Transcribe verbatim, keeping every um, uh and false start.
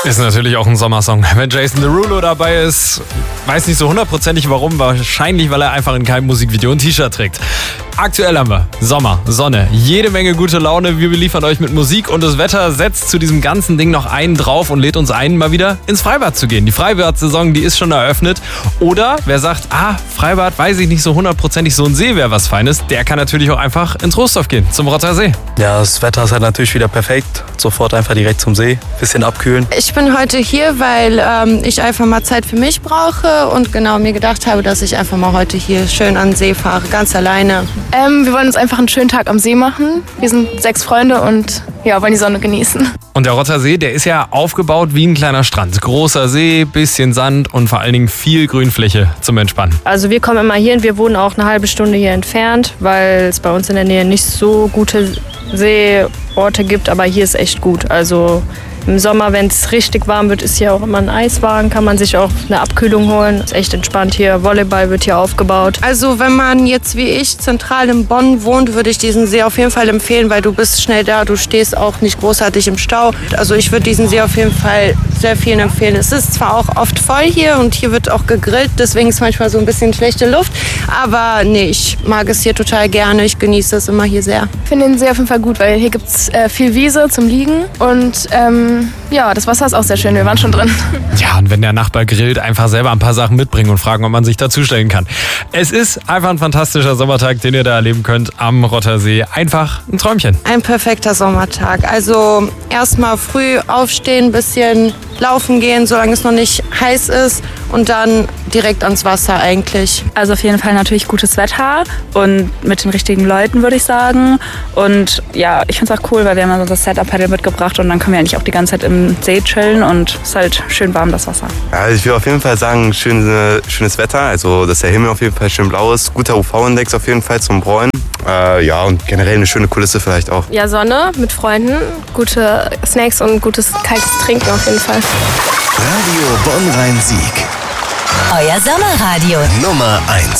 Ist natürlich auch ein Sommersong. Wenn Jason Derulo dabei ist, weiß nicht so hundertprozentig warum, wahrscheinlich, weil er einfach in keinem Musikvideo ein T-Shirt trägt. Aktuell haben wir Sommer, Sonne, jede Menge gute Laune. Wir beliefern euch mit Musik und das Wetter setzt zu diesem ganzen Ding noch einen drauf und lädt uns ein, mal wieder ins Freibad zu gehen. Die Freibad-Saison, die ist schon eröffnet. Oder wer sagt, ah, Freibad, weiß ich nicht so hundertprozentig, so ein See wäre was Feines, der kann natürlich auch einfach ins Trostorf gehen, zum Rotter See. Ja, das Wetter ist halt natürlich wieder perfekt. Sofort einfach direkt zum See, bisschen abkühlen. Ich bin heute hier, weil ähm, ich einfach mal Zeit für mich brauche und genau mir gedacht habe, dass ich einfach mal heute hier schön an den See fahre, ganz alleine. Ähm, wir wollen uns einfach einen schönen Tag am See machen. Wir sind sechs Freunde und ja, wollen die Sonne genießen. Und der Rotter See, der ist ja aufgebaut wie ein kleiner Strand. Großer See, bisschen Sand und vor allen Dingen viel Grünfläche zum Entspannen. Also wir kommen immer hier und wir wohnen auch eine halbe Stunde hier entfernt, weil es bei uns in der Nähe nicht so gute Seeorte gibt, aber hier ist echt gut. Also im Sommer, wenn es richtig warm wird, ist hier auch immer ein Eiswagen, kann man sich auch eine Abkühlung holen. Ist echt entspannt hier. Volleyball wird hier aufgebaut. Also wenn man jetzt wie ich zentral in Bonn wohnt, würde ich diesen See auf jeden Fall empfehlen, weil du bist schnell da, du stehst auch nicht großartig im Stau. Also ich würde diesen See auf jeden Fall sehr vielen empfehlen. Es ist zwar auch oft voll hier und hier wird auch gegrillt, deswegen ist manchmal so ein bisschen schlechte Luft. Aber nee, ich mag es hier total gerne. Ich genieße es immer hier sehr. Ich finde den See auf jeden Fall gut, weil hier gibt es äh, viel Wiese zum Liegen und ähm, ja, das Wasser ist auch sehr schön. Wir waren schon drin. Ja, und wenn der Nachbar grillt, einfach selber ein paar Sachen mitbringen und fragen, ob man sich dazustellen kann. Es ist einfach ein fantastischer Sommertag, den ihr da erleben könnt am Rottersee. Einfach ein Träumchen. Ein perfekter Sommertag. Also erstmal früh aufstehen, bisschen laufen gehen, solange es noch nicht heiß ist und dann direkt ans Wasser eigentlich. Also auf jeden Fall natürlich gutes Wetter und mit den richtigen Leuten, würde ich sagen. Und ja, ich finde es auch cool, weil wir haben das Set-Up-Paddle mitgebracht und dann können wir eigentlich auch die ganze Zeit im See chillen und es ist halt schön warm, das Wasser. Ja, ich will auf jeden Fall sagen, schön, schönes Wetter, also dass der Himmel auf jeden Fall schön blau ist, guter U V-Index auf jeden Fall zum Bräunen. Äh, ja, und generell eine schöne Kulisse vielleicht auch. Ja, Sonne mit Freunden, gute Snacks und gutes kaltes Trinken auf jeden Fall. Radio Bonn-Rhein-Sieg. Euer Sommerradio. Nummer eins.